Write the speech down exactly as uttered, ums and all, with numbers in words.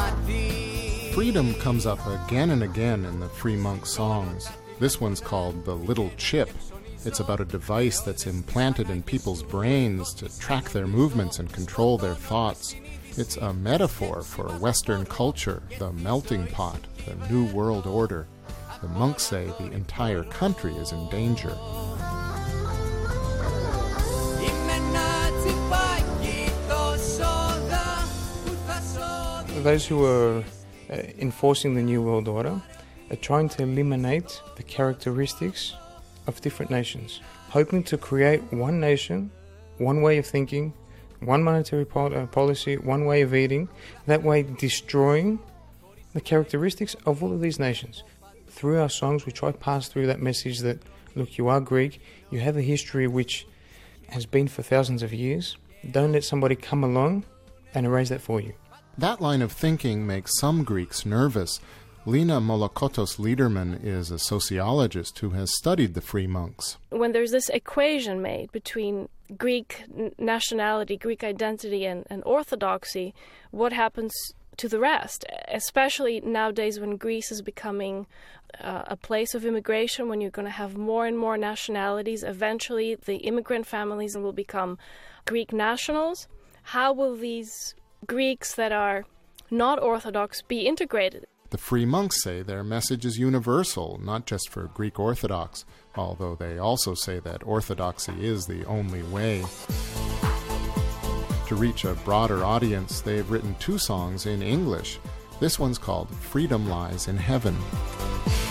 Freedom comes up again and again in the Free Monk songs. This one's called The Little Chip. It's about a device that's implanted in people's brains to track their movements and control their thoughts. It's a metaphor for Western culture, the melting pot, the New World Order. The monks say the entire country is in danger. Those who are uh, enforcing the New World Order are trying to eliminate the characteristics of different nations, hoping to create one nation, one way of thinking, one monetary pol- uh, policy, one way of eating, that way destroying the characteristics of all of these nations. Through our songs, we try to pass through that message that, look, you are Greek, you have a history which has been for thousands of years. Don't let somebody come along and erase that for you. That line of thinking makes some Greeks nervous. Lina Molokotos-Liederman is a sociologist who has studied the Free Monks. When there's this equation made between Greek nationality, Greek identity, and, and orthodoxy, what happens to the rest? Especially nowadays when Greece is becoming uh, a place of immigration, when you're going to have more and more nationalities. Eventually, the immigrant families will become Greek nationals. How will these Greeks that are not Orthodox be integrated? The Free Monks say their message is universal, not just for Greek Orthodox, although they also say that Orthodoxy is the only way. To reach a broader audience, they've written two songs in English. This one's called Freedom Lies in Heaven.